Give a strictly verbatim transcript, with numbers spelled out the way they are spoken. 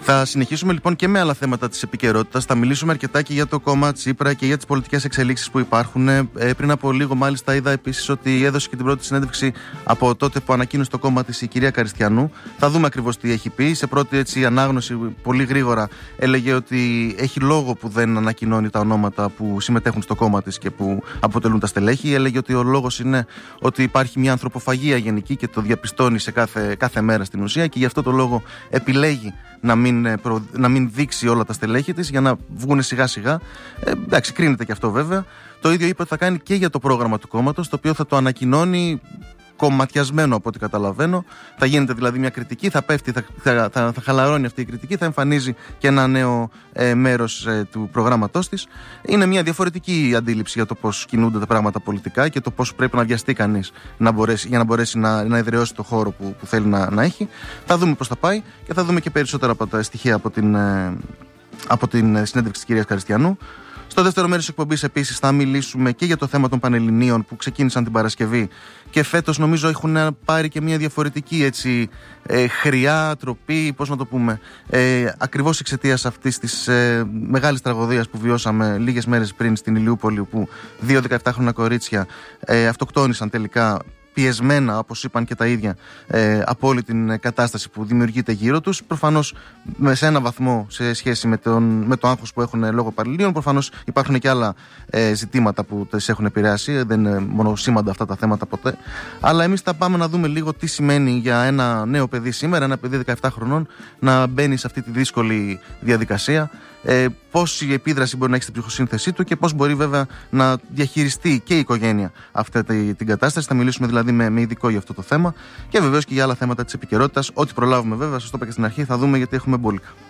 Θα συνεχίσουμε λοιπόν και με άλλα θέματα της επικαιρότητας. Θα μιλήσουμε αρκετά και για το κόμμα Τσίπρα και για τις πολιτικές εξελίξεις που υπάρχουν. Ε, πριν από λίγο, μάλιστα, είδα επίσης ότι έδωσε και την πρώτη συνέντευξη από τότε που ανακοίνωσε το κόμμα της η κυρία Καριστιανού. Θα δούμε ακριβώς τι έχει πει. Σε πρώτη έτσι, ανάγνωση, πολύ γρήγορα, έλεγε ότι έχει λόγο που δεν ανακοινώνει τα ονόματα που συμμετέχουν στο κόμμα της και που αποτελούν τα στελέχη. Έλεγε ότι ο λόγος είναι ότι υπάρχει μια ανθρωποφαγία γενική και το διαπιστώνει σε κάθε, κάθε μέρα στην ουσία και γι' αυτό το λόγο επιλέγει να μην, προ... να μην δείξει όλα τα στελέχη της για να βγουν σιγά σιγά. Ε, εντάξει, κρίνεται και αυτό βέβαια. Το ίδιο είπε ότι θα κάνει και για το πρόγραμμα του κόμματος, το οποίο θα το ανακοινώνει κομματιασμένο από ό,τι καταλαβαίνω. Θα γίνεται δηλαδή μια κριτική, θα πέφτει, θα, θα, θα, θα χαλαρώνει αυτή η κριτική, θα εμφανίζει και ένα νέο ε, μέρος ε, του προγράμματός της. Είναι μια διαφορετική αντίληψη για το πώς κινούνται τα πράγματα πολιτικά και το πώς πρέπει να βιαστεί κανείς να μπορέσει, για να μπορέσει να, να εδραιώσει το χώρο που, που θέλει να, να έχει. Θα δούμε πώς θα πάει και θα δούμε και περισσότερα από τα στοιχεία από την, ε, από την συνέντευξη της κυρίας Καριστιανού. Στο δεύτερο μέρος της εκπομπής επίσης θα μιλήσουμε και για το θέμα των Πανελληνίων που ξεκίνησαν την Παρασκευή και φέτος νομίζω έχουν πάρει και μια διαφορετική έτσι, ε, χρειά, τροπή, πώς να το πούμε, ε, ακριβώς εξαιτίας αυτής της ε, μεγάλης τραγωδίας που βιώσαμε λίγες μέρες πριν στην Ηλιούπολη, όπου δύο δεκαεπτάχρονα κορίτσια ε, αυτοκτόνησαν τελικά, πιεσμένα, όπως είπαν και τα ίδια, ε, από όλη την κατάσταση που δημιουργείται γύρω τους. Προφανώς σε ένα βαθμό σε σχέση με, τον, με το άγχος που έχουν λόγω Πανελληνίων. Προφανώς υπάρχουν και άλλα ε, ζητήματα που τις έχουν επηρεάσει. Δεν είναι μονοσήμαντα αυτά τα θέματα ποτέ. Αλλά εμείς θα πάμε να δούμε λίγο τι σημαίνει για ένα νέο παιδί σήμερα, ένα παιδί δεκαεπτά χρονών, να μπαίνει σε αυτή τη δύσκολη διαδικασία. Ε, πώς η επίδραση μπορεί να έχει στην ψυχοσύνθεσή του και πώς μπορεί βέβαια να διαχειριστεί και η οικογένεια αυτή την κατάσταση. Θα μιλήσουμε δηλαδή με, με ειδικό για αυτό το θέμα και βεβαίως και για άλλα θέματα της επικαιρότητας. Ό,τι προλάβουμε βέβαια, σας το είπα και στην αρχή, θα δούμε γιατί έχουμε μπόλικα.